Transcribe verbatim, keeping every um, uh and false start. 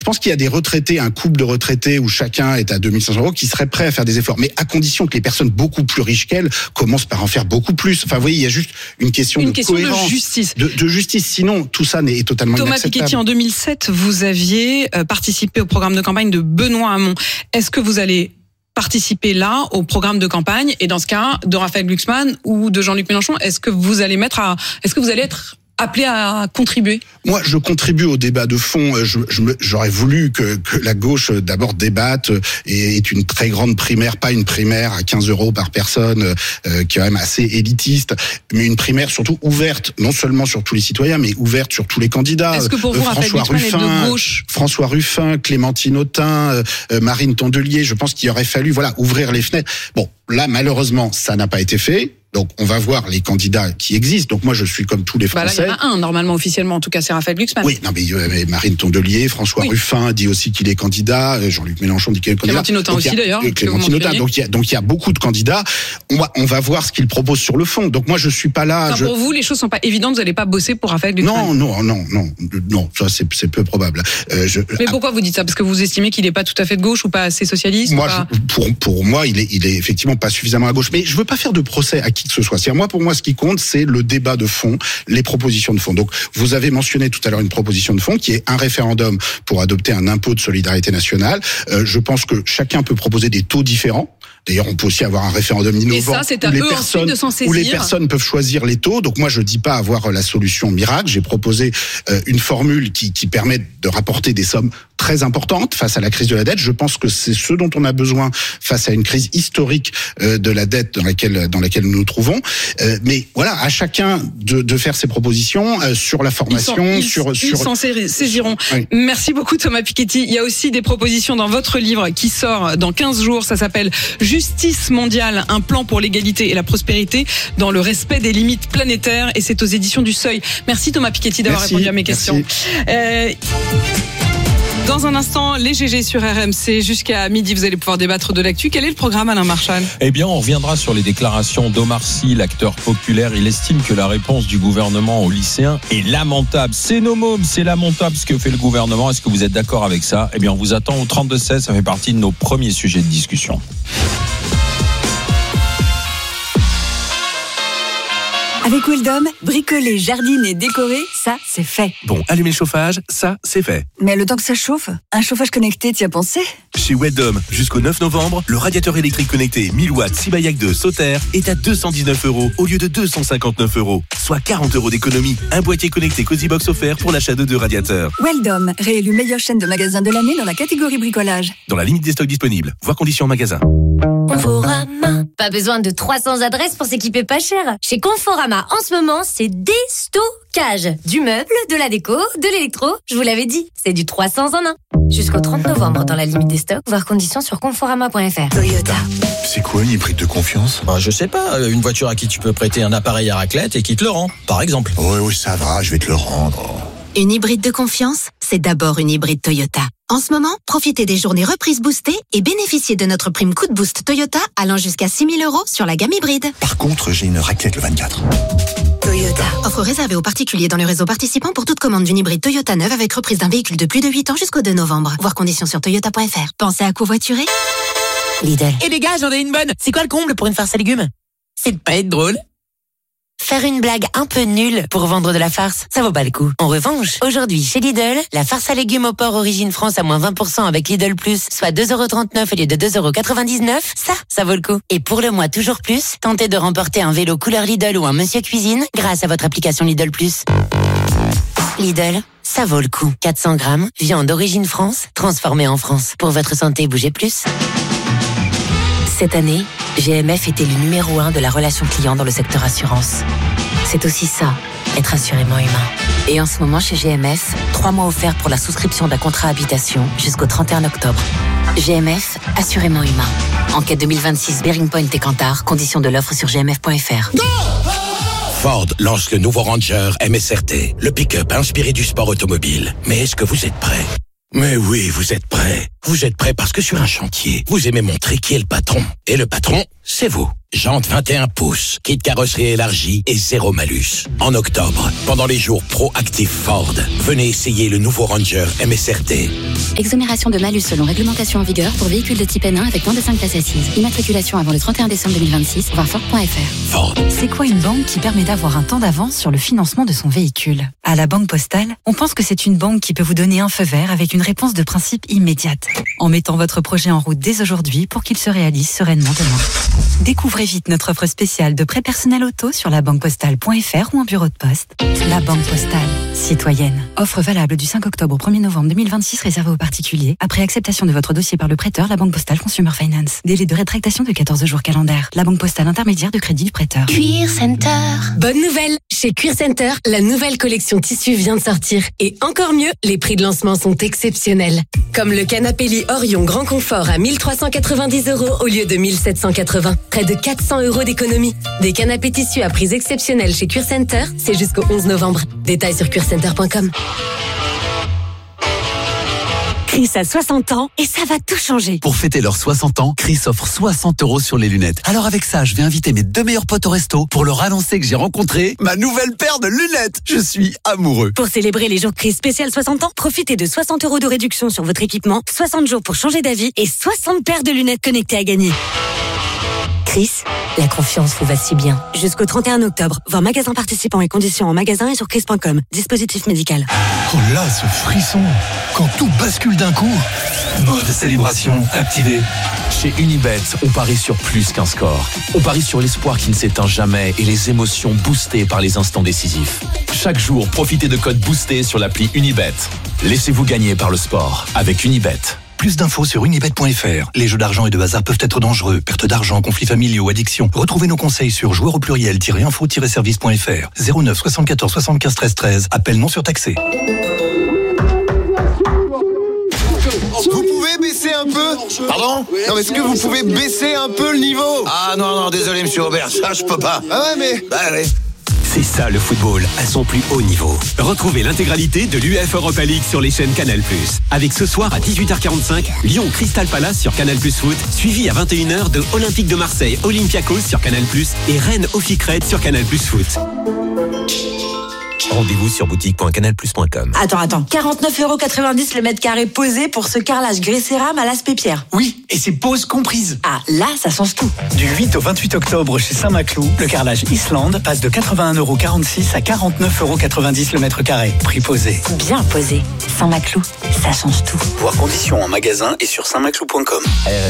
Je pense qu'il y a des retraités, un couple de retraités où chacun est à deux mille cinq cents euros qui seraient prêts à faire des efforts, mais à condition que les personnes beaucoup plus riches qu'elles commencent par en faire beaucoup plus. Enfin, vous voyez, il y a juste une question une de question cohérence, de justice. De, de justice. Sinon, tout ça n'est totalement Thomas inacceptable. Piketty, en deux mille sept, vous aviez participé au programme de campagne de Benoît Hamon. Est-ce que vous allez participer là au programme de campagne et dans ce cas de Raphaël Glucksmann ou de Jean-Luc Mélenchon? Est-ce que vous allez mettre à, est-ce que vous allez être appelé à contribuer? Moi, je contribue au débat de fond. Je, je me, j'aurais voulu que, que la gauche d'abord débatte et est une très grande primaire, pas une primaire à quinze euros par personne, euh, qui est quand même assez élitiste, mais une primaire surtout ouverte, non seulement sur tous les citoyens, mais ouverte sur tous les candidats. Est-ce que pour vous, euh, Raphaël François Glucksmann Ruffin, est de gauche? François Ruffin, Clémentine Autain, euh, Marine Tondelier. Je pense qu'il aurait fallu, voilà, ouvrir les fenêtres. Bon, là, malheureusement, ça n'a pas été fait. Donc, on va voir les candidats qui existent. Donc, moi, je suis comme tous les Français. Bah là, il y en a un, normalement, officiellement. En tout cas, c'est Raphaël Glucksmann. Oui, non, mais, euh, mais Marine Tondelier, François oui. Ruffin dit aussi qu'il est candidat. Jean-Luc Mélenchon dit qu'il est candidat. Clémentine Autain aussi, d'ailleurs. Clémentine Autain. Donc, il y a, donc, il y a beaucoup de candidats. On va, on va voir ce qu'ils proposent sur le fond. Donc, moi, je suis pas là. Enfin, je... Pour vous, les choses sont pas évidentes. Vous n'allez pas bosser pour Raphaël Glucksmann. Non, non, non, non, non. Ça, c'est, c'est peu probable. Euh, je... Mais pourquoi vous dites ça? Parce que vous estimez qu'il est pas tout à fait de gauche ou pas assez socialiste? Moi, pas... je, pour, pour moi, il est, il est effectivement pas suffisamment à gauche. Mais je veux pas faire de procès à qui que ce soit. C'est moi, pour moi, ce qui compte, c'est le débat de fond, les propositions de fond. Donc, vous avez mentionné tout à l'heure une proposition de fond qui est un référendum pour adopter un impôt de solidarité nationale. Euh, je pense que chacun peut proposer des taux différents. D'ailleurs, on peut aussi avoir un référendum innovant. Et ça, c'est à où les eux personnes, ensuite de s'en saisir. Où les personnes peuvent choisir les taux. Donc moi, je dis pas avoir la solution miracle. J'ai proposé euh, une formule qui, qui permet de rapporter des sommes très importantes face à la crise de la dette. Je pense que c'est ce dont on a besoin face à une crise historique euh, de la dette dans laquelle dans laquelle nous nous trouvons. Euh, mais voilà, à chacun de, de faire ses propositions euh, sur la formation, ils sur ils, sur. Ils s'en saisiront. Oui. Merci beaucoup, Thomas Piketty. Il y a aussi des propositions dans votre livre qui sort dans quinze jours. Ça s'appelle Justice mondiale, un plan pour l'égalité et la prospérité dans le respect des limites planétaires, et c'est aux éditions du Seuil. Merci Thomas Piketty d'avoir Merci, répondu à mes questions. Euh, Dans un instant, les G G sur R M C. Jusqu'à midi, vous allez pouvoir débattre de l'actu. Quel est le programme, Alain Marchal? Eh bien, on reviendra sur les déclarations d'Omar Sy, l'acteur populaire. Il estime que la réponse du gouvernement aux lycéens est lamentable. C'est nos mômes, c'est lamentable ce que fait le gouvernement. Est-ce que vous êtes d'accord avec ça? Eh bien, on vous attend au trente-deux seize. Ça fait partie de nos premiers sujets de discussion. Avec Wildom, bricoler, jardiner, décorer, ça, c'est fait. Bon, allumer le chauffage, ça, c'est fait. Mais le temps que ça chauffe, un chauffage connecté, t'y as pensé? Chez Wildom, jusqu'au neuf novembre, le radiateur électrique connecté mille watts Sibayak deux Sauter est à deux cent dix-neuf euros au lieu de deux cent cinquante-neuf euros, soit quarante euros d'économie. Un boîtier connecté Cozybox offert pour l'achat de deux radiateurs. Wildom, réélu meilleure chaîne de magasins de l'année dans la catégorie bricolage. Dans la limite des stocks disponibles. Voir conditions en magasin. Conforama. Pas besoin de trois cents adresses pour s'équiper pas cher. Chez Conforama, en ce moment, c'est déstockage. Du meuble, de la déco, de l'électro. Je vous l'avais dit, c'est du trois cents en un. Jusqu'au trente novembre dans la limite des stocks. Voir conditions sur conforama point f r. Toyota. C'est quoi une hybride de confiance? Bah, je sais pas, une voiture à qui tu peux prêter un appareil à raclette et qui te le rend, par exemple. Oui, oui, ça va, je vais te le rendre. Une hybride de confiance, c'est d'abord une hybride Toyota. En ce moment, profitez des journées reprises boostées et bénéficiez de notre prime coup de boost Toyota allant jusqu'à six mille euros sur la gamme hybride. Par contre, j'ai une raclette le vingt-quatre. Toyota. Offre réservée aux particuliers dans le réseau participant pour toute commande d'une hybride Toyota neuve avec reprise d'un véhicule de plus de huit ans jusqu'au deux novembre. Voir conditions sur toyota point f r. Pensez à covoiturer? Lidl. Et les gars, j'en ai une bonne. C'est quoi le comble pour une farce à légumes? C'est de pas être drôle. Faire une blague un peu nulle pour vendre de la farce, ça vaut pas le coup. En revanche, aujourd'hui chez Lidl, la farce à légumes au porc Origine France à moins vingt pour cent avec Lidl Plus, soit deux euros trente-neuf au lieu de deux euros quatre-vingt-dix-neuf, ça, ça vaut le coup. Et pour le mois toujours plus, tentez de remporter un vélo couleur Lidl ou un Monsieur Cuisine grâce à votre application Lidl Plus. Lidl, ça vaut le coup. quatre cents grammes, viande d'origine France, transformée en France. Pour votre santé, bougez plus. Cette année, G M F était le numéro un de la relation client dans le secteur assurance. C'est aussi ça, être assurément humain. Et en ce moment, chez G M F, trois mois offerts pour la souscription d'un contrat habitation jusqu'au trente et un octobre. G M F, assurément humain. Enquête deux mille vingt-six, Bearing Point et Kantar. Conditions de l'offre sur g m f point f r. Ford lance le nouveau Ranger M S R T, le pick-up inspiré du sport automobile. Mais est-ce que vous êtes prêts? Mais oui, vous êtes prêts. Vous Vous êtes prêts parce que sur un chantier, vous aimez montrer qui est le patron. Et le patron, c'est vous. Jantes vingt et un pouces, kit carrosserie élargie et zéro malus. En octobre, pendant les jours Pro Active Ford, venez essayer le nouveau Ranger M S R T. Exonération de malus selon réglementation en vigueur pour véhicules de type N un avec moins de cinq places assises. Immatriculation avant le trente et un décembre deux mille vingt-six, voir Ford point F R. Ford. C'est quoi une banque qui permet d'avoir un temps d'avance sur le financement de son véhicule? À la Banque Postale, on pense que c'est une banque qui peut vous donner un feu vert avec une réponse de principe immédiate, en mettant votre projet en route dès aujourd'hui pour qu'il se réalise sereinement demain. Découvrez vite notre offre spéciale de prêt personnel auto sur la banque postale point F R ou en bureau de poste. La Banque Postale, citoyenne. Offre valable du cinq octobre au premier novembre deux mille vingt-six réservée aux particuliers. Après acceptation de votre dossier par le prêteur, la Banque Postale Consumer Finance. Délai de rétractation de quatorze jours calendaires. La Banque Postale intermédiaire de crédit du prêteur. Cuir Center. Bonne nouvelle! Chez Cuir Center, la nouvelle collection tissu vient de sortir. Et encore mieux, les prix de lancement sont exceptionnels. Comme le canapé lit Orion Grand Confort à mille trois cent quatre-vingt-dix euros au lieu de mille sept cent quatre-vingts. Près de quatre cents euros d'économie. Des canapés tissus à prix exceptionnels chez Cuir Center, c'est jusqu'au onze novembre. Détails sur cuir center point com. Chris a soixante ans et ça va tout changer. Pour fêter leurs soixante ans, Chris offre soixante euros sur les lunettes. Alors avec ça, je vais inviter mes deux meilleurs potes au resto pour leur annoncer que j'ai rencontré ma nouvelle paire de lunettes. Je suis amoureux. Pour célébrer les jours Chris spécial soixante ans, profitez de soixante euros de réduction sur votre équipement, soixante jours pour changer d'avis et soixante paires de lunettes connectées à gagner. Chris, la confiance vous va si bien. Jusqu'au trente et un octobre, voir magasin participants et conditions en magasin et sur chris point com. Dispositif médical. Oh là, ce frisson! Quand tout bascule d'un coup! Mode célébration activé. Chez Unibet, on parie sur plus qu'un score. On parie sur l'espoir qui ne s'éteint jamais et les émotions boostées par les instants décisifs. Chaque jour, profitez de codes boostés sur l'appli Unibet. Laissez-vous gagner par le sport avec Unibet. Plus d'infos sur unibet point F R. Les jeux d'argent et de hasard peuvent être dangereux. Perte d'argent, conflits familiaux, addiction. Retrouvez nos conseils sur joueurs au pluriel-info-service point F R. zéro neuf soixante-quatorze soixante-quinze treize treize. Appel non surtaxé. Vous pouvez baisser un peu? Pardon? Non, mais est-ce que vous pouvez baisser un peu le niveau? Ah non, non, désolé monsieur Aubert, ça je peux pas. Ah ouais, mais... Bah allez. C'est ça le football, à son plus haut niveau. Retrouvez l'intégralité de l'U E F Europa League sur les chaînes Canal plus. Avec ce soir à dix-huit heures quarante-cinq, Lyon Crystal Palace sur Canal plus Foot, suivi à vingt et une heures de Olympique de Marseille Olympiakos sur Canal plus et Rennes Oficred sur Canal plus Foot. Rendez-vous sur boutique point canal plus point com. Attends, attends. quarante-neuf euros quatre-vingt-dix le mètre carré posé pour ce carrelage grès cérame à l'aspect pierre. Oui, et c'est pose comprise. Ah, là, ça change tout. Du huit au vingt-huit octobre chez Saint-Maclou, le carrelage Islande passe de quatre-vingt-un euros quarante-six à quarante-neuf euros quatre-vingt-dix le mètre carré. Prix posé. Bien posé. Saint-Maclou, ça change tout. Voir conditions en magasin et sur saint maclou point com.